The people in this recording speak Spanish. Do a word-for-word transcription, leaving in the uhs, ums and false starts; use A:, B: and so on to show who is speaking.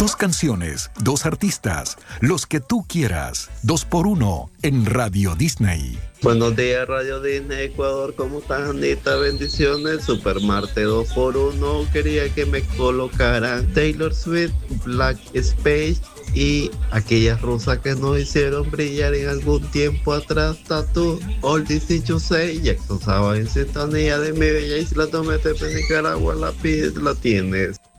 A: Dos canciones, dos artistas, los que tú quieras. Dos por uno en Radio Disney.
B: Buenos días, Radio Disney Ecuador. ¿Cómo estás, Anita? Bendiciones. Super Marte dos por uno. Quería que me colocaran Taylor Swift, Black Space y aquellas rosas que nos hicieron brillar en algún tiempo atrás. Tattoo, All This to Say, Jackson Saba en sintonía de mi bella isla. Tomete de Nicaragua, la pides, la tienes.